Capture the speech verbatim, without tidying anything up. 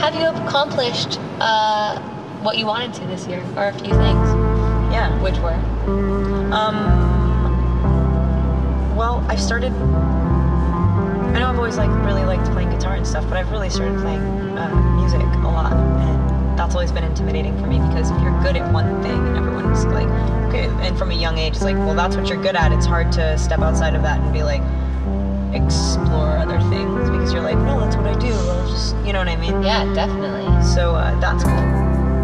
have you accomplished uh, what you wanted to this year, or a few things? Yeah. Which were? Um. Well, I've started. I know I've always like really liked playing guitar and stuff, but I've really started playing uh, music a lot, and that's always been intimidating for me because if you're good at one thing, and everyone's like, okay, and from a young age, it's like, well, that's what you're good at. It's hard to step outside of that and be like, explore other things because you're like, no, that's what I do. I'll just, you know what I mean? Yeah, definitely. So uh, that's cool.